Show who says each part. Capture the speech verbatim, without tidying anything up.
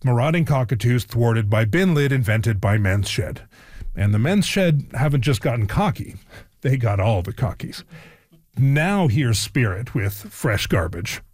Speaker 1: Marauding cockatoos thwarted by bin lid invented by Men's Shed. And the Men's Shed haven't just gotten cocky. They got all the cockies. Now here's Spirit with fresh garbage.